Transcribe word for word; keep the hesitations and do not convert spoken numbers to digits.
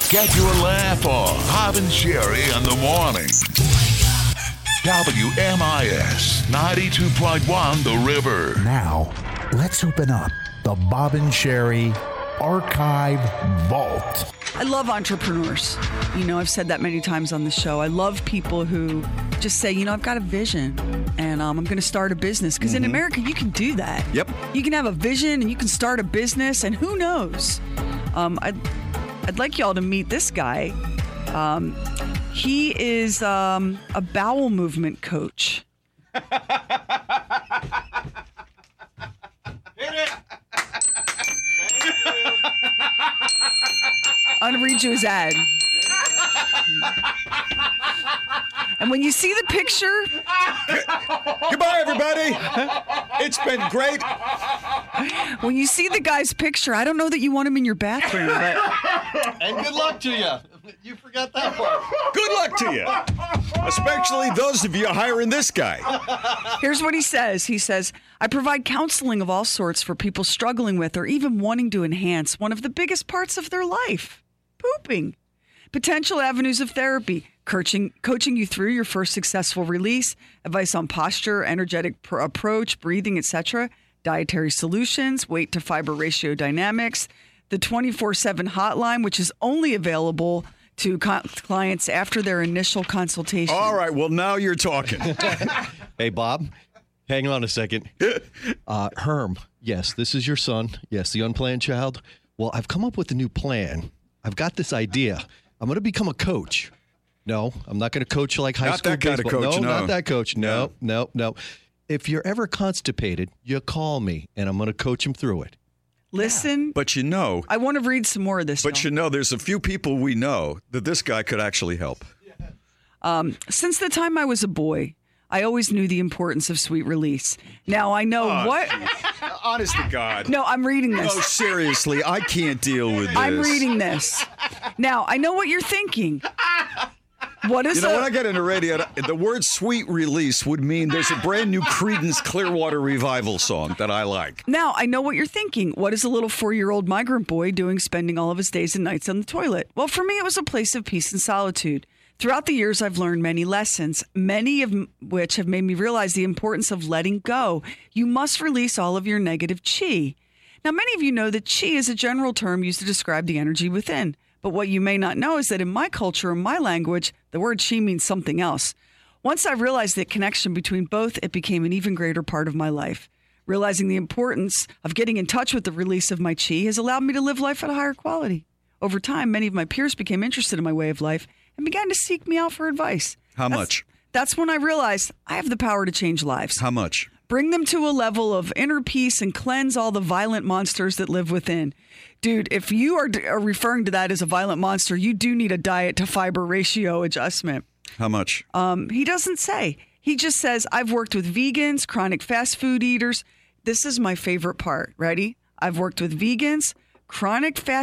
Get your laugh on. Bob and Sherry in the morning. W M I S ninety-two point one The River. Now, let's open up the Bob and Sherry Archive Vault. I love entrepreneurs. You know, I've said that many times on the show. I love people who just say, you know, I've got a vision and um, I'm going to start a business. Because mm-hmm. in America, you can do that. Yep. You can have a vision and you can start a business, and who knows? Um, I'd, I'd like y'all to meet this guy. Um, he is um, a bowel movement coach. Hit it. I'm going to read you his ad. And when you see the picture... Goodbye, everybody. It's been great. When you see the guy's picture, I don't know that you want him in your bathroom. But... And good luck to you. You forgot that part. Good luck to you. Especially those of you hiring this guy. Here's what he says. He says, I provide counseling of all sorts for people struggling with or even wanting to enhance one of the biggest parts of their life, pooping. Potential avenues of therapy, coaching, coaching you through your first successful release, advice on posture, energetic pr- approach, breathing, et cetera, dietary solutions, weight to fiber ratio dynamics, the twenty-four seven hotline, which is only available to co- clients after their initial consultation. All right, well, now you're talking. Hey, Bob, hang on a second. Uh, Herm, yes, this is your son. Yes, the unplanned child. Well, I've come up with a new plan. I've got this idea. I'm going to become a coach. No, I'm not going to coach like high not school that kind baseball. of coach, no, no, not that coach. No, no, no, no. If you're ever constipated, you call me, and I'm going to coach him through it. Listen. But you know. I want to read some more of this. But y'all. you know, there's a few people we know that this guy could actually help. Um, since the time I was a boy, I always knew the importance of sweet release. Now, I know Oh, what... Honest to God. No, I'm reading this. No, seriously, I can't deal with this. I'm reading this. Now, I know what you're thinking. What is You know, a... when I get into radio, the word sweet release would mean there's a brand new Creedence Clearwater Revival song that I like. Now, I know what you're thinking. What is a little four-year-old migrant boy doing spending all of his days and nights on the toilet? Well, for me, it was a place of peace and solitude. Throughout the years, I've learned many lessons, many of which have made me realize the importance of letting go. You must release all of your negative chi. Now, many of you know that chi is a general term used to describe the energy within. But what you may not know is that in my culture and my language, the word chi means something else. Once I realized the connection between both, it became an even greater part of my life. Realizing the importance of getting in touch with the release of my chi has allowed me to live life at a higher quality. Over time, many of my peers became interested in my way of life and began to seek me out for advice. How That's, much? That's when I realized I have the power to change lives. How much? Bring them to a level of inner peace and cleanse all the violent monsters that live within. Dude, if you are, are referring to that as a violent monster, you do need a diet to fiber ratio adjustment. How much? Um, he doesn't say. He just says, I've worked with vegans, chronic fast food eaters. This is my favorite part. Ready? I've worked with vegans, chronic fast